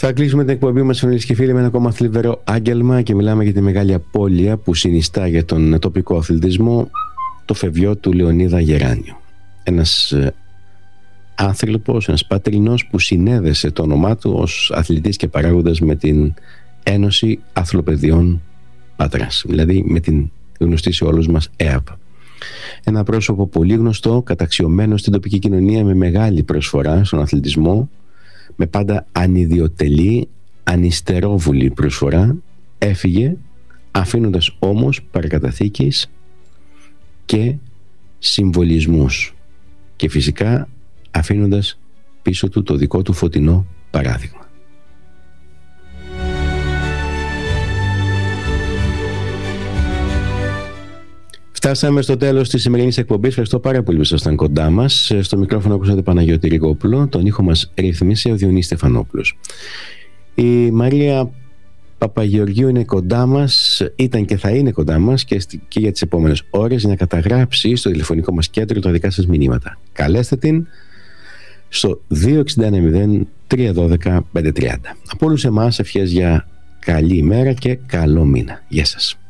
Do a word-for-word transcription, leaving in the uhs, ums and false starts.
Θα κλείσουμε την εκπομπή μας, φίλοι και φίλοι, με ένα ακόμα θλιβερό άγγελμα και μιλάμε για τη μεγάλη απώλεια που συνιστά για τον τοπικό αθλητισμό το φευγιό του Λεωνίδα Γεράνιου. Ένας άνθρωπος, ένας πατρινός που συνέδεσε το όνομά του ως αθλητής και παράγοντας με την Ένωση Αθλοπαιδιών Πάτρας, δηλαδή με την γνωστή σε όλους μας ΕΑΠ. Ένα πρόσωπο πολύ γνωστό, καταξιωμένο στην τοπική κοινωνία, με μεγάλη προσφορά στον αθλητισμό, με πάντα ανιδιοτελή, ανυστερόβουλη προσφορά, έφυγε αφήνοντας όμως παρακαταθήκες και συμβολισμούς και φυσικά αφήνοντας πίσω του το δικό του φωτεινό παράδειγμα. Φτάσαμε στο τέλος της σημερινής εκπομπής. Ευχαριστώ πάρα πολύ που ήσασταν κοντά μας. Στο μικρόφωνο ακούσατε Παναγιώτη Ριγόπουλο, τον ήχο μας ρύθμισε ο Διονύσης Στεφανόπουλος. Η Μαρία Παπαγεωργίου είναι κοντά μας, ήταν και θα είναι κοντά μας και, και για τις επόμενες ώρες για να καταγράψει στο τηλεφωνικό μας κέντρο τα δικά σας μηνύματα. Καλέστε την στο δύο έξι ένα μηδέν τρία ένα δύο πέντε τρία μηδέν. Από όλους εμάς ευχές για καλή ημέρα και καλό μήνα. Γεια σας.